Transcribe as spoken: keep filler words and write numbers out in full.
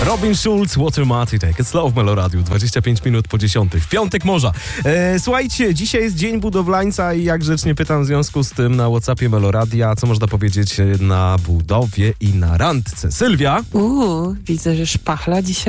Robin Schulz, Watermarty, Take It Slow w Meloradiu, dwadzieścia pięć minut po dziesiątej. W piątek morza. E, słuchajcie, dzisiaj jest Dzień Budowlańca i jak grzecznie pytam w związku z tym na WhatsAppie Meloradia, co można powiedzieć na budowie i na randce. Sylwia? Uuu, widzę, że szpachla dzisiaj